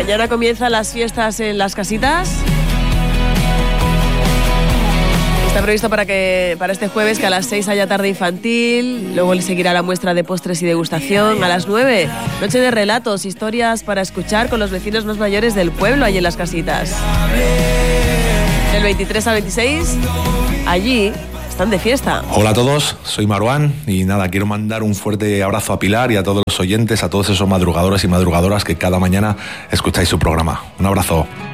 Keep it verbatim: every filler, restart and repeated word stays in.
Mañana comienzan las fiestas en las casitas. Está previsto para que para este jueves que a las seis haya tarde infantil, luego le seguirá la muestra de postres y degustación. A las nueve, noche de relatos, historias para escuchar con los vecinos más mayores del pueblo allí en las casitas. Del veintitrés al veintiséis, allí están de fiesta. Hola a todos, soy Maruán y nada, quiero mandar un fuerte abrazo a Pilar y a todos los oyentes, a todos esos madrugadores y madrugadoras que cada mañana escucháis su programa. Un abrazo.